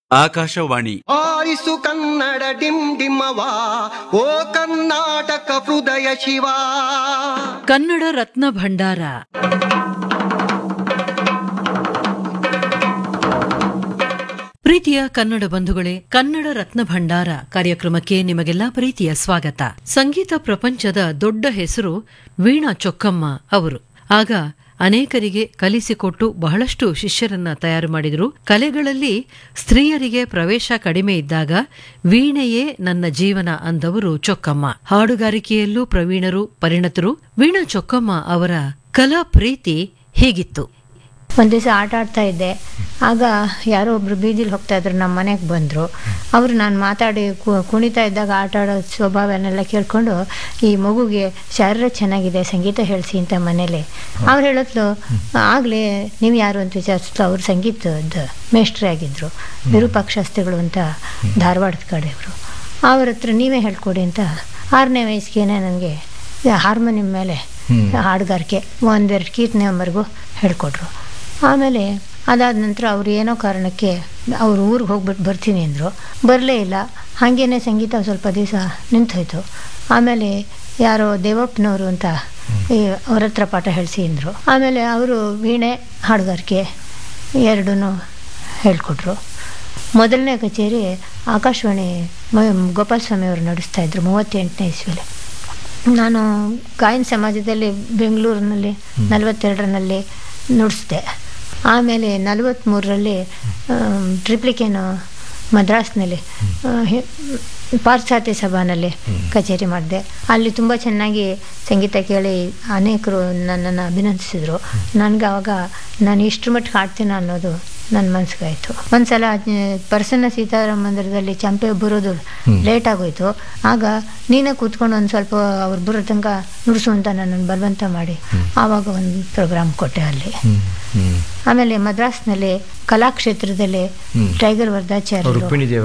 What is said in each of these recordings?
Akashvani ಆರಿಸು Kannada dim ಡಿಮ್ಮವ ಓ ಕರ್ನಾಟಕ ಹೃದಯ ಶಿವ. ಕನ್ನಡ ರತ್ನ ಭಂಡಾರ. ಪ್ರೀತಿಯ ಕನ್ನಡ ಬಂಧುಗಳೇ, ಕನ್ನಡ ರತ್ನ ಭಂಡಾರ ಕಾರ್ಯಕ್ರಮಕ್ಕೆ ನಿಮಗೆಲ್ಲ ಪ್ರೀತಿಯ ಸ್ವಾಗತ. ಸಂಗೀತ ಪ್ರಪಂಚದ ದೊಡ್ಡ ಹೆಸರು ವೀಣಾ ಚೊಕ್ಕಮ್ಮ ಅವರು. ಆಗ ಅನೇಕರಿಗೆ ಕಲಿಸಿಕೊಟ್ಟು ಬಹಳಷ್ಟು ಶಿಷ್ಯರನ್ನ ತಯಾರು ಮಾಡಿದರು. ಕಲೆಗಳಲ್ಲಿ ಸ್ತ್ರೀಯರಿಗೆ ಪ್ರವೇಶ ಕಡಿಮೆ ಇದ್ದಾಗ ವೀಣೆಯೇ ನನ್ನ ಜೀವನ ಅಂದವರು ಚೊಕ್ಕಮ್ಮ. ಹಾಡುಗಾರಿಕೆಯಲ್ಲೂ ಪ್ರವೀಣರು, ಪರಿಣತರು. ವೀಣಾ ಚೊಕ್ಕಮ್ಮ ಅವರ ಕಲಾ ಪ್ರೀತಿ ಹೀಗಿತ್ತು. ಒಂದು ದಿವಸ ಆಟ ಆಡ್ತಾ ಇದ್ದೆ. ಆಗ ಯಾರೋ ಒಬ್ರು ಬೀದಿಲಿ ಹೋಗ್ತಾ ಇದ್ರು, ನಮ್ಮ ಮನೆಗೆ ಬಂದರು. ಅವರು ನಾನು ಮಾತಾಡಿ ಕುಣಿತಾ ಇದ್ದಾಗ ಆಟ ಆಡೋ ಸ್ವಭಾವನೆಲ್ಲ ಕೇಳ್ಕೊಂಡು, ಈ ಮಗುಗೆ ಶಾರೀರ ಚೆನ್ನಾಗಿದೆ, ಸಂಗೀತ ಹೇಳಿಸಿ ಅಂತ ಮನೇಲಿ ಅವ್ರು ಹೇಳತ್ಲು. ಆಗಲೇ ನೀವು ಯಾರು ಅಂತ ವಿಚಾರಿಸ್ಲು. ಅವ್ರು ಸಂಗೀತದ ಮೇಷ್ಟ್ರೇ ಆಗಿದ್ದರು, ವಿರೂಪಾಕ್ಷಾಸ್ತ್ರಿಗಳು ಅಂತ ಧಾರವಾಡದ ಕಡೆಯವರು. ಅವ್ರ ಹತ್ರ ನೀವೇ ಹೇಳ್ಕೊಡಿ ಅಂತ 6ನೇ ವಯಸ್ಸಿಗೆ ನನಗೆ ಹಾರ್ಮೋನಿಯಂ ಮೇಲೆ ಹಾಡುಗಾರಿಕೆ 1-2 ಕೀರ್ತನೆವರೆಗೂ ಹೇಳ್ಕೊಟ್ರು. ಆಮೇಲೆ ಅದಾದ ನಂತರ ಅವ್ರು ಏನೋ ಕಾರಣಕ್ಕೆ ಅವ್ರ ಊರಿಗೆ ಹೋಗ್ಬಿಟ್ಟು ಬರ್ತೀನಿ ಅಂದರು. ಬರಲೇ ಇಲ್ಲ. ಹಾಗೇನೆ ಸಂಗೀತ ಸ್ವಲ್ಪ ದಿವಸ ನಿಂತೋಯ್ತು. ಆಮೇಲೆ ಯಾರೋ ದೇವಪ್ಪನವರು ಅಂತ ಅವ್ರ ಹತ್ರ ಪಾಠ ಹೇಳಿಸಿ ಅಂದರು. ಆಮೇಲೆ ಅವರು ವೀಣೆ, ಹಾಡುಗಾರಿಕೆ ಎರಡೂ ಹೇಳ್ಕೊಟ್ರು. ಮೊದಲನೇ ಕಚೇರಿ ಆಕಾಶವಾಣಿ ಗೋಪಾಲ ಸ್ವಾಮಿ ಅವರು ನಡೆಸ್ತಾ ಇದ್ರು 38ನೇ ಇಸ್ವಿಲಿ. ನಾನು ಗಾಯನ ಸಮಾಜದಲ್ಲಿ ಬೆಂಗಳೂರಿನಲ್ಲಿ 42ರಲ್ಲಿ ನುಡಿಸ್ದೆ. ಆಮೇಲೆ 43ರಲ್ಲಿ ಟ್ರಿಪ್ಲಿಕೇನು ಮದ್ರಾಸ್ನಲ್ಲಿ ಪಾಶ್ಚಾತ್ಯ ಸಭಾನಲ್ಲಿ ಕಚೇರಿ ಮಾಡಿದೆ. ಅಲ್ಲಿ ತುಂಬ ಚೆನ್ನಾಗಿ ಸಂಗೀತ ಕೇಳಿ ಅನೇಕರು ನನ್ನನ್ನು ಅಭಿನಂದಿಸಿದರು. ನನಗೆ ಆವಾಗ ನಾನು ಇಷ್ಟರ ಮಟ್ಟಿಗೆ ಹಾಡ್ತೀನಿ ಅನ್ನೋದು ನನ್ನ ಮನಸ್ಸಿಗಾಯಿತು. ಒಂದ್ಸಲ ಪ್ರಸನ್ನ ಸೀತಾರಾಮ ಮಂದಿರದಲ್ಲಿ ಚಂಪೆ ಬರೋದು ಲೇಟ್ ಆಗೋಯ್ತು. ಆಗ ನೀನೇ ಕೂತ್ಕೊಂಡು ಒಂದು ಸ್ವಲ್ಪ ಅವ್ರು ಬರೋ ತನಕ ನುಡಿಸು ಅಂತ ನನ್ನನ್ನು ಬಲವಂತ ಮಾಡಿ ಆವಾಗ ಒಂದು ಪ್ರೋಗ್ರಾಮ್ ಕೊಟ್ಟೆ ಅಲ್ಲಿ. ಆಮೇಲೆ ಮದ್ರಾಸ್ನಲ್ಲಿ ಕಲಾಕ್ಷೇತ್ರದಲ್ಲಿ ಟೈಗರ್ ವರ್ಧಾಚಾರ್ಯ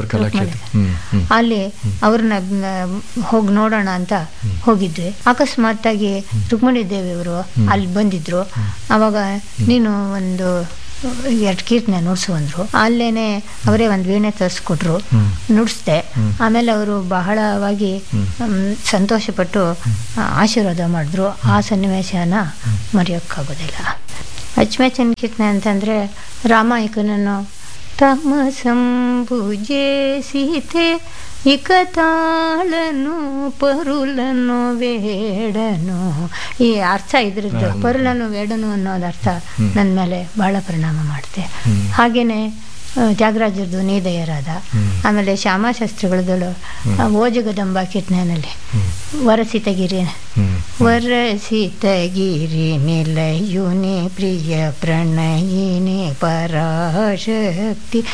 ಅಲ್ಲಿ ಅವ್ರನ್ನ ಹೋಗಿ ನೋಡೋಣ ಅಂತ ಹೋಗಿದ್ವಿ. ಅಕಸ್ಮಾತ್ತಾಗಿ ರುಕ್ಮಿಣಿ ದೇವಿಯವರು ಅಲ್ಲಿ ಬಂದಿದ್ರು. ಆವಾಗ ನೀನು ಒಂದು 2 ಕೀರ್ತನೆ ನುಡಿಸು ಅಂದರು. ಅಲ್ಲೇನೆ ಅವರೇ ಒಂದು ವೀಣೆ ತರಿಸ್ಕೊಟ್ರು, ನುಡಿಸ್ದೆ. ಆಮೇಲೆ ಅವರು ಬಹಳವಾಗಿ ಸಂತೋಷಪಟ್ಟು ಆಶೀರ್ವಾದ ಮಾಡಿದ್ರು. ಆ ಸನ್ನಿವೇಶನ ಮರೆಯೋಕ್ಕಾಗೋದಿಲ್ಲ. ಅಚ್ಚುಮೆಚ್ಚಿನ ಕೀರ್ತನೆ ಅಂತಂದರೆ ರಾಮಾಯಕನನ್ನು ತಮ ಸಂಭುಜೆ ಸೀತೆ ಇಕ ತಾಳನು ಪರುಲನು ವೇಡನು. ಈ ಅರ್ಥ ಇದ್ರದ್ದು ಪರುಲನು ವೇಡನು ಅನ್ನೋದು ಅರ್ಥ ನನ್ನ ಮೇಲೆ ಬಹಳ ಪರಿಣಾಮ ಮಾಡುತ್ತೆ. ಹಾಗೇನೆ ತ್ಯಾಗರಾಜರದು ನೀದಯರಾದ, ಆಮೇಲೆ ಶ್ಯಾಮಾಶಾಸ್ತ್ರಿಗಳದಳು ಓಜಗದಂಬ ಕೀರ್ತನೆಯಲ್ಲಿ ವರಸಿತಗಿರಿ ನಿಲಯುನಿ ಪ್ರಿಯ ಪ್ರಣಯಿನಿ ಪರಾಶಕ್ತಿ